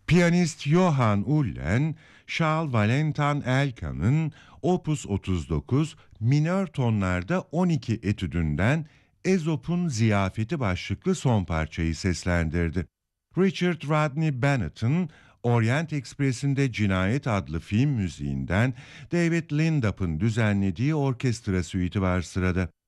Piyanist Johann Ullen, Charles Valentin Elkan'ın Opus 39 minör tonlarda 12 etüdünden Ezop'un Ziyafeti başlıklı son parçayı seslendirdi. Richard Rodney Bennett'ın Orient Express'inde Cinayet adlı film müziğinden David Lindop'un düzenlediği orkestra süiti var sırada.